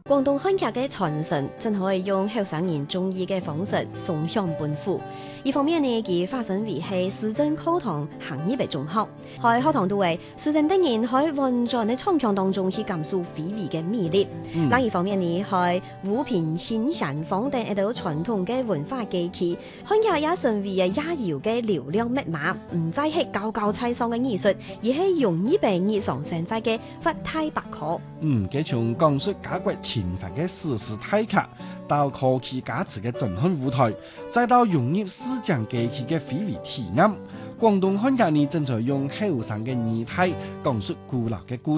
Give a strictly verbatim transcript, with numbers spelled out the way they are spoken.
廣東漢劇嘅傳承，真可以用後生人中意嘅方式送向本府。一方面呢，佢發展為係師正課堂行業嘅中學，喺課堂度為師正等人喺運轉嘅創強當中去感受非遺嘅魅力。另、嗯、一方面呢，係撫平新山坊等一道傳統嘅文化記憶，漢劇也成為啊亞遊嘅流量密碼，唔再係高高在上嘅藝術，而係容易被日常生活嘅發態百科。 嗯，佢從講述家國情懷嘅史詩大劇，到科技價值嘅震撼舞台，再到融入市井記憶嘅非遺體驗，廣東漢劇呢正在用後生嘅語態講述古老嘅故事。